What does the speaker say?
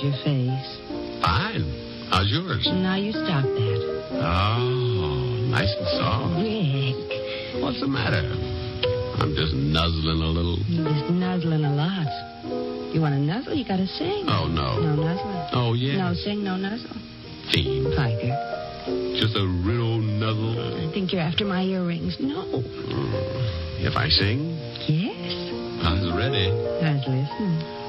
your face? Fine. How's yours? Now you stop that. Oh, nice and soft. Rick. What's the matter? I'm just nuzzling a little. You're just nuzzling a lot. You want to nuzzle, you got to sing. Oh, no. No nuzzling. Oh, yeah. No sing, no nuzzle. Fiend. Tiger. Just a real nuzzle. I think you're after my earrings. No. If I sing? Yes. I was ready. I was listening.